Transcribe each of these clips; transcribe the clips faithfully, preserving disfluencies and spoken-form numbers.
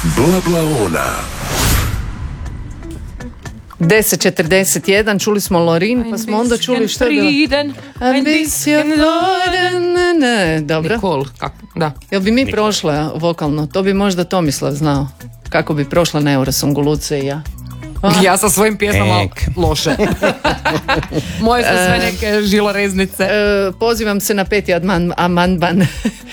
Blablaona. deset četrdeset jedan, čuli smo Lorin, pa smo onda čuli što je bilo? Ambition Lorden. Ne, dobro. Nicole, kako? Da. Jel bi mi prošle vokalno? To bi možda Tomislav znao. Kako bi prošla na Eurosongu, Luce i ja. Ja sa svojim pjesmama loše. Moje su sve neke žiloreznice. E, pozivam se na peti amandman.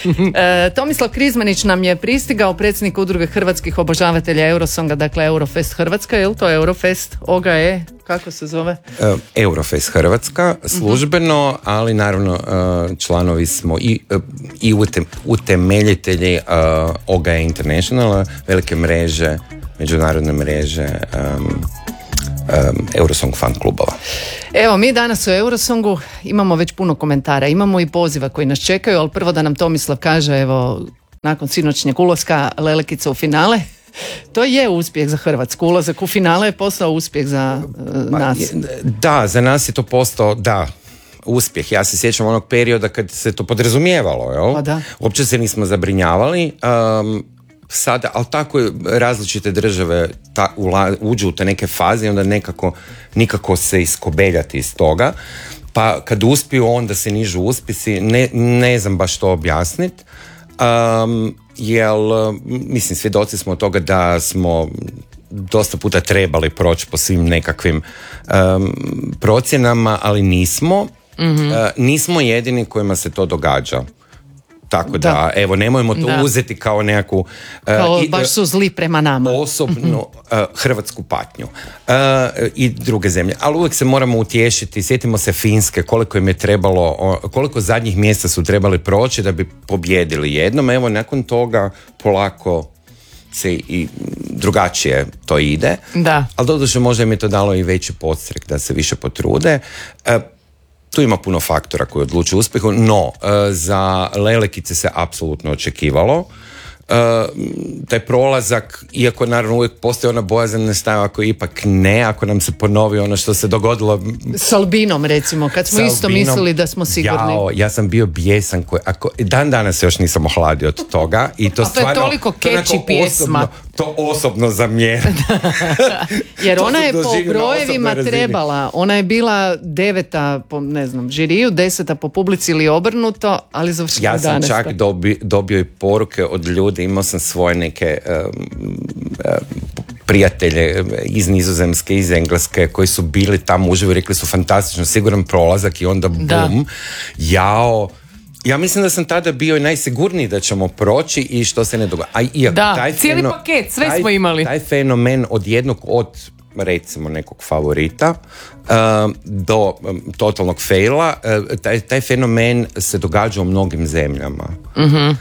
e, Tomislav Krizmanić nam je pristigao, predsjednik udruge hrvatskih obožavatelja Eurosonga, dakle Eurofest Hrvatska, je li to Eurofest? O G E, kako se zove? E, Eurofest Hrvatska, službeno, uh-huh. ali naravno članovi smo i, i utemeljitelji uh, O G E Internationala, velike mreže, međunarodne mreže um, um, Eurosong fan klubova. Evo, mi danas u Eurosongu imamo već puno komentara, imamo i poziva koji nas čekaju, ali prvo da nam Tomislav kaže, evo, nakon sinoćnjeg ulaska Lelekica u finale, to je uspjeh za Hrvatsku. Ulazak u finale je postao uspjeh za uh, nas. Da, za nas je to postao, da, uspjeh. Ja se sjećam onog perioda kad se to podrazumijevalo, jel? Pa da. Uopće se nismo zabrinjavali. Um, Sada, ali tako različite države ta, ula, uđu u te neke faze i onda nekako, nikako se iskobeljati iz toga. Pa kad uspiju, onda se nižu uspjesi. Ne, ne znam baš to objasniti. Um, jer, mislim, svjedoci smo od toga da smo dosta puta trebali proći po svim nekakvim um, procjenama, ali nismo. Mm-hmm. Uh, nismo jedini kojima se to događa. Tako da, da, evo, nemojmo to da. uzeti kao nekakvu... Kao uh, baš su zli prema nama. Osobnu uh, hrvatsku patnju. Uh, I druge zemlje. Ali uvijek se moramo utješiti. Sjetimo se Finske, koliko im je trebalo, koliko zadnjih mjesta su trebali proći da bi pobjedili jednom. Evo, nakon toga polako se i drugačije to ide. Da. Ali doduše možda im je to dalo i veći podstrek da se više potrude. Uh, Tu ima puno faktora koji odlučuju uspjehu, no uh, za Lelekice se apsolutno očekivalo. Uh, taj prolazak, iako naravno uvijek postoji ona bojazan ne staje, ako ipak ne, ako nam se ponovi ono što se dogodilo s Albinom, recimo, kad smo isto Albinom, mislili da smo sigurni. Jao, ja sam bio bijesan, koji, ako, dan danas se još nisam ohladio od toga i to, to stvarno, je toliko catchy pjesma. To osobno zamjeram. Jer ona je po brojevima trebala, ona je bila deveta po, ne znam, žiriju, deseta po publici ili obrnuto, ali završila ja sam danas. čak dobi, dobio i poruke od ljudi, imao sam svoje neke um, um, prijatelje iz Nizozemske, iz Engleske, koji su bili tamo uživo i rekli su fantastično, siguran prolazak i onda bum, da. jao. Ja mislim da sam tada bio i najsigurniji da ćemo proći i što se ne događa. A iako da, taj cijeli feno, paket, sve taj, smo imali. Taj fenomen od jednog od, recimo, nekog favorita uh, do um, totalnog faila, uh, taj, taj fenomen se događa u mnogim zemljama. Uh-huh. Uh,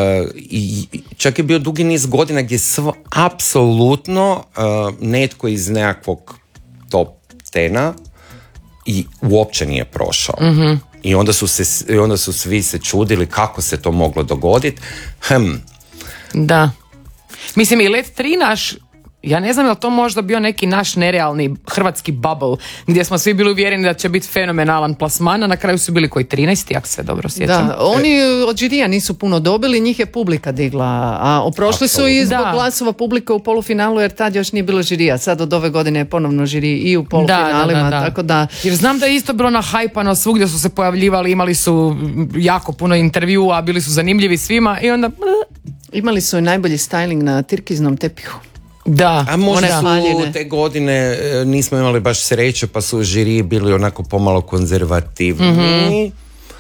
i čak je bio dugi niz godina gdje sv, apsolutno uh, netko iz nekakvog top tena i uopće nije prošao. Uh-huh. I onda su, se, onda su svi se čudili kako se to moglo dogoditi. Hm. Da. Mislim, i Let tri naš, ja ne znam je li to možda bio neki naš nerealni hrvatski bubble, gdje smo svi bili uvjereni da će biti fenomenalan plasman, a na kraju su bili koji trinaesti, ako se dobro sjećam. Da, oni od žirija nisu puno dobili, njih je publika digla, a prošli su i zbog da. glasova publika u polufinalu, jer tad još nije bilo žirija. Sad od ove godine je ponovno žiri i u polufinalima, da, da, da, da. tako da... Jer znam da je isto bilo nahajpano, svugdje su se pojavljivali, imali su jako puno intervjua, bili su zanimljivi svima i onda... Imali su i najbolji styling na tirkiznom tepihu. Da, a možda su te godine nismo imali baš sreće, pa su žiri bili onako pomalo konzervativni. Mm-hmm.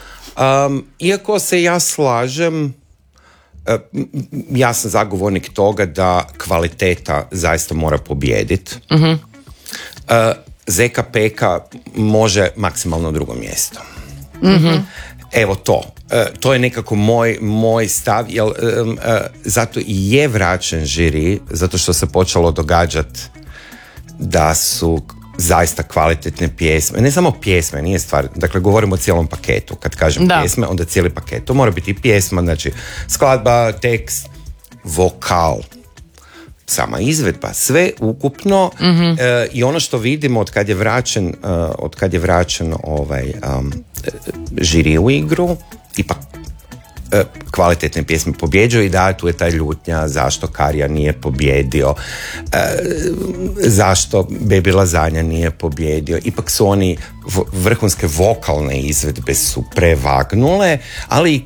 Um, iako se ja slažem, uh, ja sam zagovornik toga da kvaliteta zaista mora pobijediti. Mm-hmm. Uh, Zeka Peka može maksimalno drugo mjesto. Mm-hmm. Evo to, e, to je nekako moj, moj stav, jer e, e, zato i je vraćen žiri, zato što se počelo događati da su zaista kvalitetne pjesme, ne samo pjesme, nije stvar, dakle govorimo o cijelom paketu, kad kažem da. pjesme, onda cijeli paket, to mora biti i pjesma, znači skladba, tekst, vokal, sama izvedba, sve ukupno. Mm-hmm. e, i ono što vidimo od kad je vraćen, uh, od kad je vraćen ovaj um, žiri u igru, ipak kvalitetne pjesme pobjeđuju i da, tu je ta ljutnja zašto Karija nije pobjedio, zašto Baby Lazanja nije pobjedio. Ipak su oni, vrhunske vokalne izvedbe su prevagnule, ali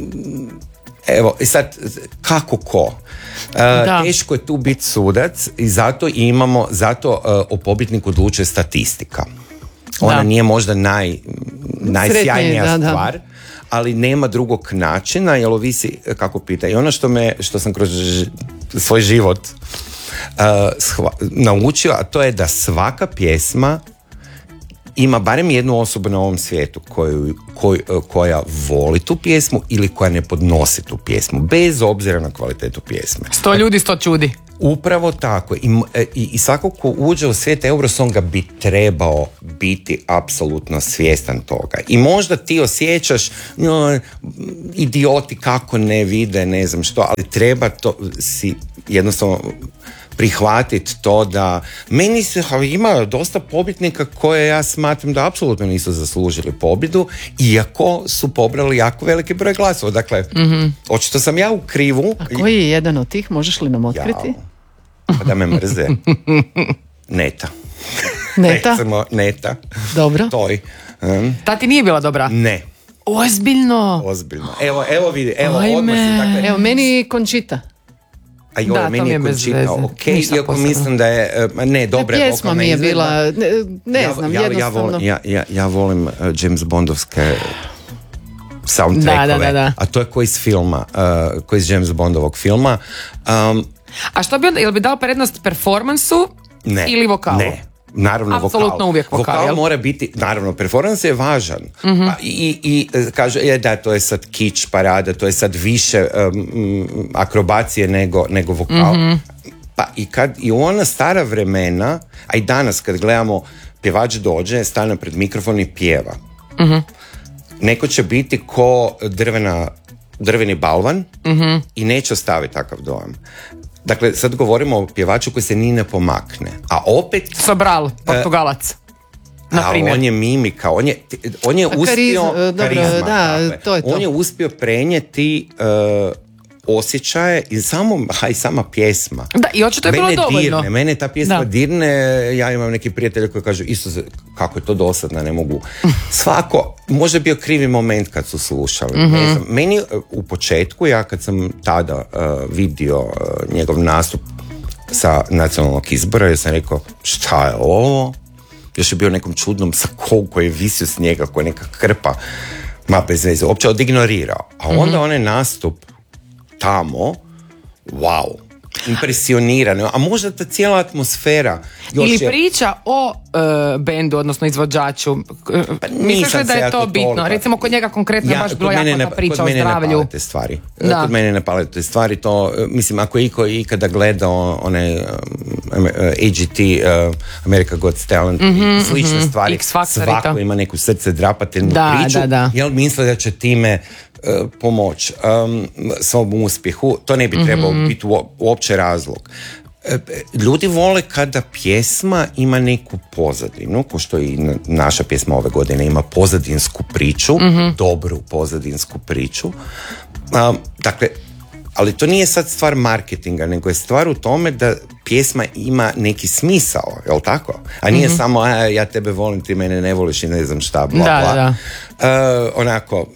evo, i sad, kako ko? Uh, teško je tu biti sudac i zato imamo, zato uh, o pobjedniku odlučuje statistika. Ona da. nije možda naj, najsjajnija Sretnije, stvar, da, da. ali nema drugog načina, jer ovisi kako pita. I ono što, me, što sam kroz ž, svoj život uh, shva, naučio, a to je da svaka pjesma ima barem jednu osobu na ovom svijetu koju, koj, koja voli tu pjesmu ili koja ne podnosi tu pjesmu, bez obzira na kvalitetu pjesme. Sto ljudi, sto čudi. Upravo tako. I, i, i svako ko uđe u svijet Eurosonga bi trebao biti apsolutno svjestan toga. I možda ti osjećaš no, idioti kako ne vide, ne znam što, ali treba to si jednostavno prihvatiti to da meni se ima dosta pobjednika koje ja smatram da apsolutno nisu zaslužili pobjedu, iako su pobrali jako veliki broj glasova. Dakle, mm-hmm. očito sam ja u krivu. A koji je jedan od tih? Možeš li nam otkriti? Ja, pa da me mrze. Neta. Neta? Recimo, Neta. Dobro. Toj. Um. Ta ti nije bila dobra? Ne. Ozbiljno? Ozbiljno. Evo, evo vidi. Evo, odmah si, dakle, evo, meni Končita. A joj, da, meni je Končita, ok, iako posebno. Mislim da je, ne, dobra je pjesma mi je bila, ne, ne ja, znam, ja, jednostavno. Ja, volim, ja, ja, ja volim uh, James Bondovske soundtrackove, da, da, da, da. a to je koji iz filma, uh, koji iz James Bondovog filma. Um, a što bi onda, jel bi dao prednost performansu ne, ili vokalu? Ne. Naravno, apsolutno vokal. Uvijek vokal, vokal mora biti, naravno, performans je važan. Mm-hmm. A, i, i kaže, je da, to je sad kič parada, to je sad više um, akrobacije nego, nego vokal. Mm-hmm. Pa i kad i u ona stara vremena, a i danas kad gledamo, pjevač dođe, stane pred mikrofon i pjeva. Mm-hmm. Neko će biti ko drvena, drveni balvan mm-hmm. i neće ostaviti takav dojam. Dakle, sad govorimo o pjevaču koji se ni ne pomakne. A opet... Sobral, Portugalac. A on je mimika, on je, on je uspio... Kariz, karizma, dobro, da, dakle, to je to. On je uspio prenijeti uh, osjećaje i, samo, a i sama pjesma. Da, i očito je bilo dovoljno. Dirne, mene ta pjesma da. dirne, ja imam neki prijatelji koji kažu, Isuse, kako je to dosadno, ne mogu. Svako, možda je bio krivi moment kad su slušali. Mm-hmm. Ne znam, meni u početku, ja kad sam tada uh, vidio uh, njegov nastup sa nacionalnog izbora, ja sam rekao, šta je ovo? Još je bio nekom čudnom sakou koji je visio s njega, koji je neka krpa, ma bez veze, uopće odignorirao. A onda mm-hmm. onaj nastup tamo, wow, impresionirano, a možda ta cijela atmosfera još ili je... priča o uh, bendu, odnosno izvođaču. Pa misliš li da je to bitno? Toliko. Recimo kod njega konkretno ja, baš bilo jako ta priča o zdravlju. Kod mene ne pale te stvari. Da. Kod mene ne pale te stvari. To, mislim, ako je iko ikada gledao one um, A G T, uh, America Got Talent mm-hmm, i slične mm-hmm. stvari, svako ima neku srce drapateljnu da, priču, da, da. jel misle da će time uh, pomoć um, svom uspjehu. To ne bi trebao mm-hmm. biti uopće razlog. Ljudi vole kada pjesma ima neku pozadinu, ko što i naša pjesma ove godine ima pozadinsku priču, mm-hmm. dobru pozadinsku priču. Um, dakle, ali to nije sad stvar marketinga, nego je stvar u tome da pjesma ima neki smisao, jel tako? A nije mm-hmm. samo, a, ja tebe volim, ti mene ne voliš i ne znam šta, bla, da, bla. Da. Uh, onako,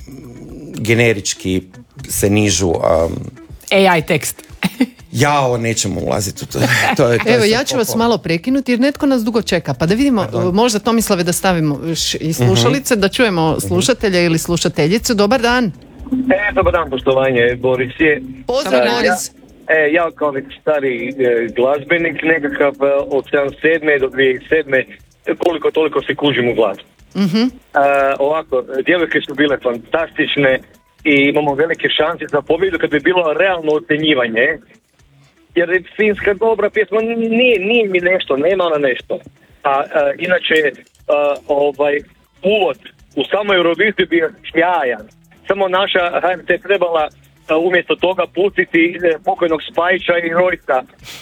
generički se nižu... Um, A I tekst. Jao, nećemo ulaziti u to. to, je, to Evo, ja ću vas malo prekinuti jer netko nas dugo čeka. Pa da vidimo, Pardon. možda Tomislave da stavimo i slušalice, uh-huh. da čujemo slušatelja ili slušateljicu. Dobar dan. E, dobar dan, poštovanje, Boris je. Pozdrav, uh, Boris. Ja, e, ja kao već stari e, glazbenik, nekakav od sedamdeset sedme do dvije tisuće sedme koliko toliko se kužim u glazbu. Uh-huh. Uh, ovako, djevojke su bile fantastične i imamo velike šanse za pobjedu kad bi bilo realno ocjenjivanje. Jer je finska dobra pjesma, nije, nije mi nešto, nema ona nešto. A, a inače, a, ovaj, uvod u samoj Euroviziji bio sjajan. Samo naša H R T trebala a, umjesto toga pustiti pokojnog Spajića i Rojca.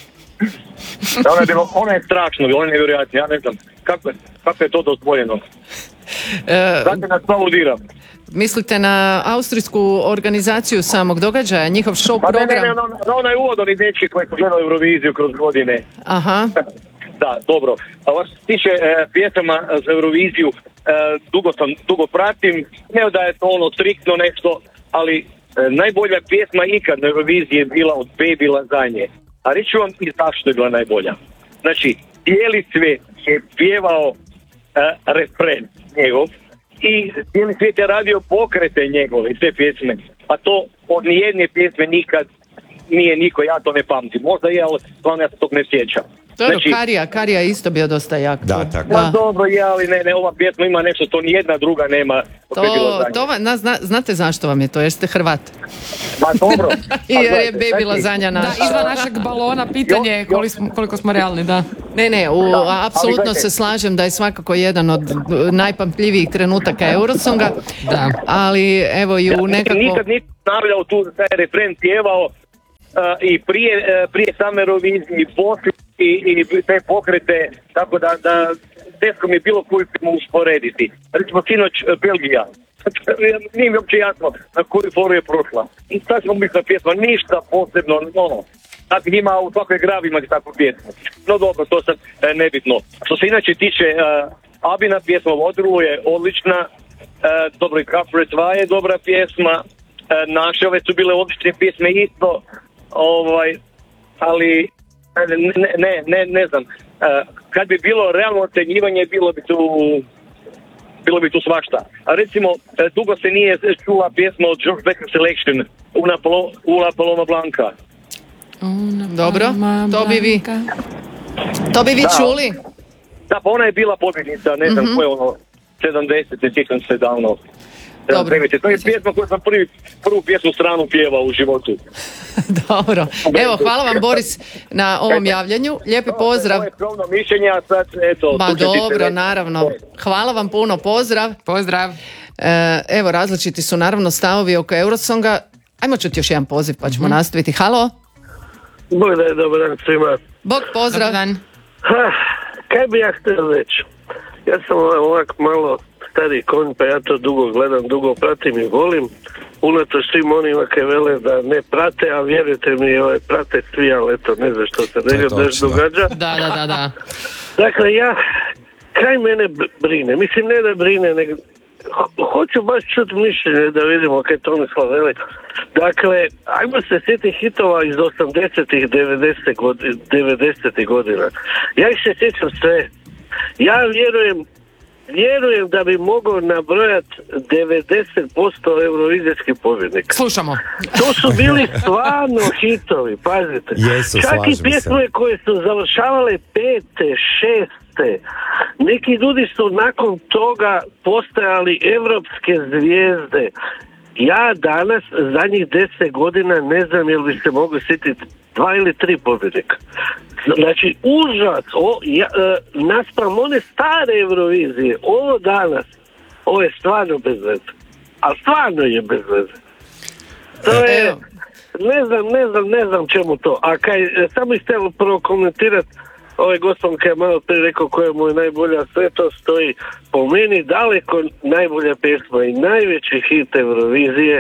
Ona je, bilo, ona je strašno, ona je nevjerojatno, ja ne znam kako, kako je to dozvoljeno. E, Dakle, nas aplaudiram. mislite na austrijsku organizaciju samog događaja, njihov show Pa ne, program? ne, ne, na, na onaj uvod oni dečki koji su gledali Euroviziju kroz godine. Aha. Da, dobro. A što se tiče e, pjesama za Euroviziju, e, dugo sam, dugo pratim, ne da je to ono striktno nešto, ali e, najbolja pjesma ikad na Euroviziji je bila od Baby Lazanje. A reći ću vam i zašto je bila najbolja. Znači, cijeli svijet je pjevao e, refren njegov i cijeli svijet je radio pokrete njegove i te pjesme. A to od nijedne pjesme nikad nije niko, ja to ne pamtim. Možda je, ali stvarno ja se tog ne sjećam. Dobro, Znači, Karija, Karija je isto bio dosta jak. Da, tako. Pa dobro je, ali ne, ne, ova pjesma ima nešto, to ni jedna druga nema. To, to va, na, zna, znate zašto vam je to, jer ste Hrvat. Pa dobro. I jer je Baby Lazanja Da, naš. izvan našeg balona pitanje je koliko smo, koliko smo realni, da. Ne, ne, u, Da, apsolutno ali se slažem da je svakako jedan od najpamtljivijih trenutaka Eurosonga, Da. ali evo i u nekako... Nikad nisam ponavljao tu da taj refren pjevao uh, i prije, uh, prije same Eurovizije i poslije i, i te pokrete, tako da, da teško mi je bilo koju filmu usporediti. Recimo sinoć uh, Belgija. Nije mi uopće jasno na koju foru je prošla. I tako smo mislila pjesma, ništa posebno, ono. Tako ima u svakoj gravi imati takvu pjesmu. No dobro, to sad e, nebitno. Što se inače tiče e, Abina pjesma Vodru je odlična, e, dobro i Kapre dva je dobra pjesma, e, naše ove su bile odlične pjesme isto, ovaj, ali ne, ne, ne, ne znam. E, kad bi bilo realno ocenjivanje, bilo bi tu bilo bi tu svašta. A recimo, e, dugo se nije čula pjesma od George Baker Selection, Una, Palo, Una Paloma Blanca. Dobro, to bi vi, to bi vi Da. čuli. Da, pa ona je bila pobjednica, ne znam, mm-hmm. koje ono, sedamdesete, sjećam se davno. Dobro. sedamdesete. To je pjesma koju sam prvi, prvu pjesmu stranu pjevao u životu. Dobro. Evo, hvala vam Boris na ovom javljanju. Lijepi pozdrav. To je skromno mišljenje, a sad, eto... Ma slušajte dobro, se. naravno. Hvala vam puno, pozdrav. Pozdrav. E, evo, različiti su naravno stavovi oko Eurosonga. Ajmo čuti još jedan poziv pa ćemo Mm-hmm. nastaviti. Halo? Bog da je dobar dan svima. Bog, pozdrav. Dobar dan. Ha, kaj bi ja htio reći? Ja sam ovak malo stari konj, pa ja to dugo gledam, dugo pratim i volim. Unatoč svim onima kaj vele da ne prate, a vjerujte mi, ovaj, prate svi, ali eto, ne znam što se je ne točno. događa. Da, da, da, da. Dakle, ja, kaj mene b- brine? Mislim, ne da brine, nego ho- hoću baš čuti mišljenje da vidimo kaj Tomislav veli. Dakle, ajmo se sjetiti hitova iz osamdesetih, devedesetih godina. Ja ih se sjećam sve. Ja vjerujem, vjerujem da bi mogao nabrojati devedeset posto eurovizijskih pobjednika. Slušamo. To su bili stvarno hitovi, pazite. Jesu, Čak slažem i pjesme se. koje su završavale pete, šeste. Neki ljudi su nakon toga postajali evropske zvijezde. Ja danas, zadnjih deset godina, ne znam jel bi se mogli sjetiti dva ili tri pobjednika. Znači, užas, o, ja, e, naspram one stare Eurovizije, ovo danas, ovo je stvarno bez veze. A stvarno je bez veze. To je, Evo. ne znam, ne znam, ne znam čemu to. A kaj, e, samo bih htjela prvo komentirati ovaj gospodin kaj je malo prije rekao koja mu je najbolja, sve to stoji po meni daleko najbolja pjesma i najveći hit Eurovizije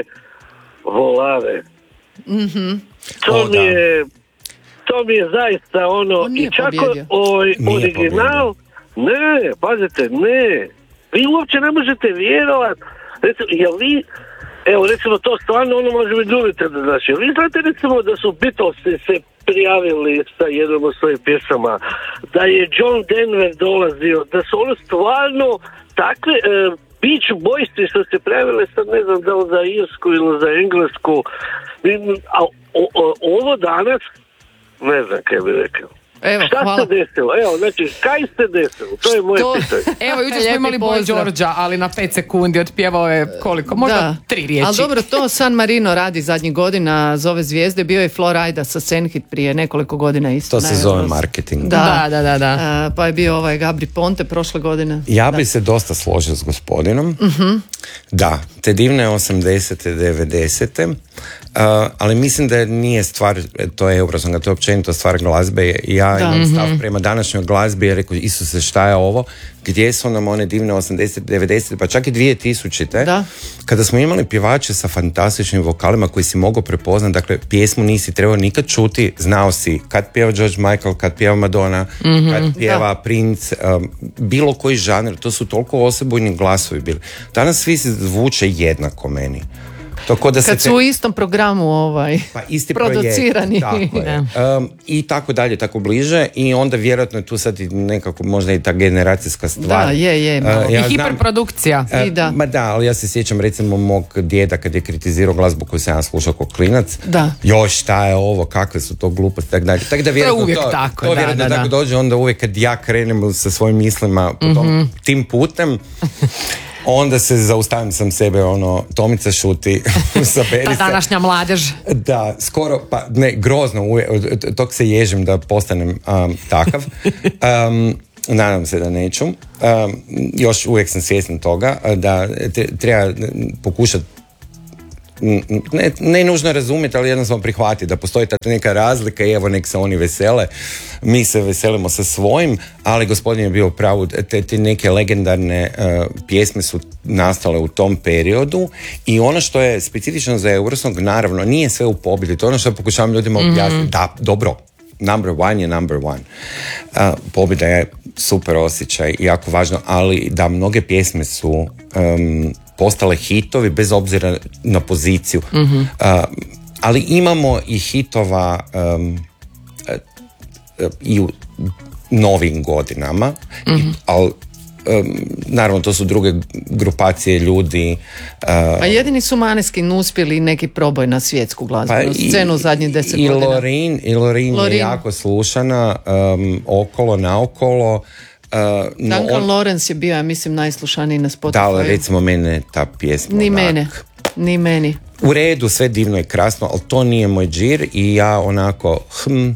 Volare. Mhm. To O, mi da. je to mi je zaista ono On nije i čak pobjedio. ovaj Nije original ne, pazite, ne vi uopće ne možete vjerovati recimo, jel vi evo recimo to stvarno ono može biti ljubite da znači, vi znate recimo da su Beatlesi se prijavili sa jednom od svojih pjesama, da je John Denver dolazio, da su ono stvarno takve e, Beach Boysi su se prijavili, sad ne znam da li za Irsku ili za Englesku, a o, o, ovo danas ne znam kaj bi rekao. Evo, Šta hvala. se desilo? Evo, znači, kaj se desilo? To je moje To- pitanje. Evo, jučer smo Lijepi imali Boy pozdrav. Georgia, ali na pet sekundi otpjevao je koliko? Možda Da. tri riječi. Ali dobro, to San Marino radi zadnjih godina, zove zvijezde, bio je Florida sa Senhit prije nekoliko godina isto. To se na zove Euros- marketing. Da, Da, da, da, da. A, pa je bio ovaj Gabri Ponte prošle godine. Ja bi se dosta složio s gospodinom. Da, te divne osamdesete, devedesete. ali mislim da nije stvar, to je Eurosonga, to je općenito stvar glazbe. Ja Da. imam stav prema današnjoj glazbi, ja rekao, Isuse, šta je ovo? Gdje su nam one divne osamdeset, devedeset, pa čak i dvije tisućite, Da. kada smo imali pjevače sa fantastičnim vokalima koji si mogao prepoznati, dakle, pjesmu nisi trebao nikad čuti, znao si kad pjeva George Michael, kad pjeva Madonna, mm-hmm, kad pjeva da. Prince, um, bilo koji žanr, to su toliko osebujni glasovi bili. Danas svi se zvuče jednako meni. To ko da Kad se su u istom programu ovaj, pa isti producirani. projekt, tako je. Um, i tako dalje, tako bliže, i onda vjerojatno je tu sad i nekako možda i ta generacijska stvar. Da, je, je. Uh, malo. ja I znam- hiperprodukcija. I da. Ma da, ali ja se sjećam recimo mog djeda kad je kritizirao glazbu koju sam ja slušao kao klinac. Da. Joj, šta je ovo, kakve su to gluposti, tako dalje. Tako da vjerojatno uvijek to, tako, to da, vjerojatno da, tako da. dođe, onda uvijek kad ja krenem sa svojim mislima po tom, tim putem, onda se zaustavim sam sebe, ono, Tomica šuti, saberi Ta se. današnja mladež. Da, skoro, pa ne, grozno, uvijek, od tog se ježim da postanem um, takav. Um, nadam se da neću. Um, još uvijek sam svjestan toga da te, treba pokušati ne, ne nužno razumjeti, ali jednostavno prihvatiti da postoji ta neka razlika i evo nek se oni vesele, mi se veselimo sa svojim, ali gospodin je bio u pravu, te, te neke legendarne uh, pjesme su nastale u tom periodu i ono što je specifično za Eurosong, naravno nije sve u pobjedi, to je ono što pokušavam ljudima objasniti, mm-hmm. da, dobro, number one je number one. Uh, pobjeda je super osjećaj, jako važno, ali da mnoge pjesme su um, postale hitovi bez obzira na poziciju. Mm-hmm. Uh, ali imamo i hitova um, uh, uh, i u novim godinama, mm-hmm. ali um, naravno to su druge grupacije ljudi. Uh, Pa jedini su Maneskin uspjeli neki proboj na svjetsku glazbu, Pa na scenu u zadnjih deset i godina. Lorin, I Lorin, Lorin. je jako slušana, um, okolo, naokolo. Uh, no Duncan on, Lawrence je bio, ja mislim, najslušaniji na Spotify. da, ali recimo mene ta pjesma. Ni onak, mene, ni meni. U redu, sve divno i krasno, ali to nije moj džir i ja onako, hm, um,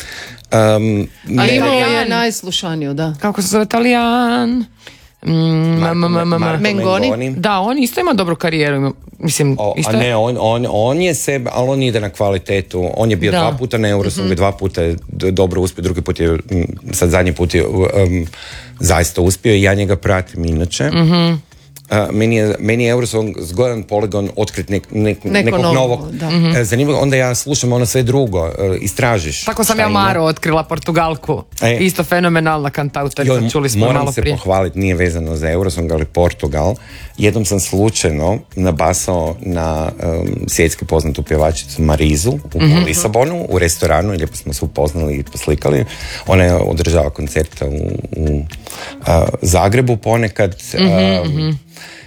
Ali ne- imao je Italijan. najslušaniju, da. Kako se zove Talijan? Mm, ma, ma, ma, ma, ma. Marko Mengoni. Da, on isto ima dobru karijeru. ima- Mislim, O, isto a je- ne, on, on, on je sebe, ali on ide na kvalitetu. On je bio Da. dva puta na Eurosongu, mm-hmm. dva puta je d- dobro uspio, drugi put je, m, sad zadnji put je um, zaista uspio i ja njega pratim inače. Mm-hmm. Uh, meni, je, meni je Eurosong zgodan poligon otkrit nek, nek, Neko nekog novo, novog. da. Mm-hmm. Zanimljivo, onda ja slušam ono sve drugo, uh, istražiš. Tako sam šta ja ima. Maru otkrila, Portugalku. E. Isto fenomenalna kantautorica, Joj, čuli smo moram malo se prije. pohvaliti, nije vezano za Eurosong, ali Portugal. Jednom sam slučajno nabasao na um, svjetski poznatu pjevačicu Marizu u Mm-hmm. Lisabonu, u restoranu, i lijepo smo se upoznali i poslikali. Ona je održava koncerte u, u uh, Zagrebu ponekad. Mm-hmm, Um,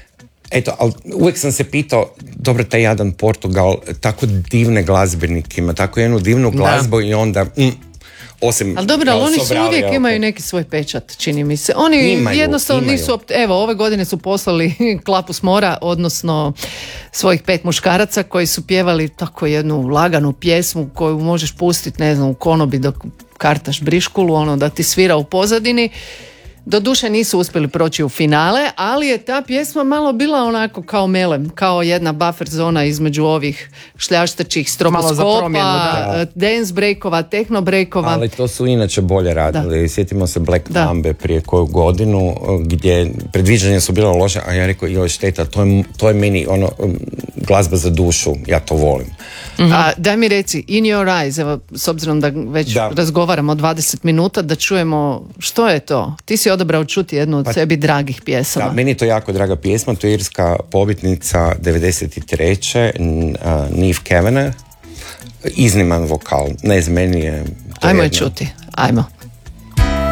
Eto, ali uvijek sam se pitao, dobro, taj jadan Portugal, tako divne glazbenike ima, tako jednu divnu glazbu i onda, mm, osim... Ali dobro, ali kao oni su Sobrali, uvijek oko- imaju neki svoj pečat, čini mi se. Oni Imaju, jednostavno imaju. nisu, opt- evo, ove godine su poslali Klapu s mora, odnosno svojih pet muškaraca koji su pjevali tako jednu laganu pjesmu koju možeš pustiti, ne znam, u konobi dok kartaš briškulu, ono da ti svira u pozadini. Doduše nisu uspjeli proći u finale, ali je ta pjesma malo bila onako kao melem, kao jedna buffer zona između ovih šljaštačih Malo za stroboskopa, promjenu, da. dance breakova, techno breakova. Ali to su inače bolje radili. Sjetimo se Black Da. Mamba prije koju godinu gdje predviđanja su bila loše, a ja rekao, joj šteta, to je, to je meni ono, glazba za dušu, ja to volim. A daj mi reci, In Your Eyes, evo, s obzirom da već Da. razgovaramo dvadeset minuta, da čujemo što je to. Ti si odabrao čuti jednu od Pa- sebi dragih pjesama. Da, meni je to jako draga pjesma, to je irska pobitnica devedeset treće N- a, Niamh Kavanagh, izniman vokal, ne znam, meni je to Ajmo je jedno- čuti, ajmo.